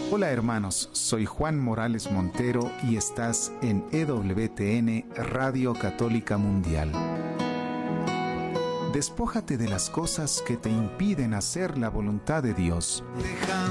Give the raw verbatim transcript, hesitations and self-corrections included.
Hola hermanos, soy Juan Morales Montero y estás en E W T N Radio Católica Mundial. Despójate de las cosas que te impiden hacer la voluntad de Dios. Deja